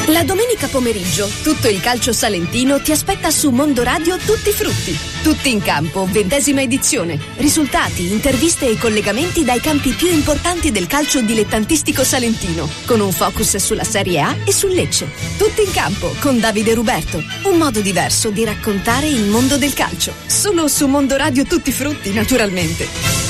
La domenica pomeriggio, tutto il calcio salentino ti aspetta su Mondo Radio Tutti Frutti. Tutti in campo, 20ª edizione. Risultati, interviste e collegamenti dai campi più importanti del calcio dilettantistico salentino, con un focus sulla Serie A e sul Lecce. Tutti in campo con Davide Ruberto. Un modo diverso di raccontare il mondo del calcio. Solo su Mondo Radio Tutti Frutti, naturalmente.